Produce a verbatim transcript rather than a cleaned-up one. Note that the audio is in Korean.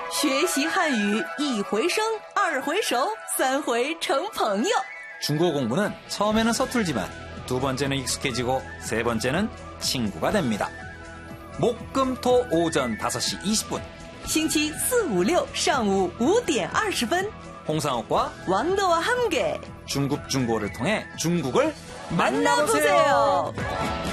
学习汉语一回生，二回熟，三回成朋友。 중국어 공부는 처음에는 서툴지만 두 번째는 익숙해지고 세 번째는 친구가 됩니다. 목, 금, 토 오전 다섯 시 이십 분 星期四、五、六上午五点二十分 홍상옥과 왕도와 함께 중국 중국어를 통해 중국을 만나보세요.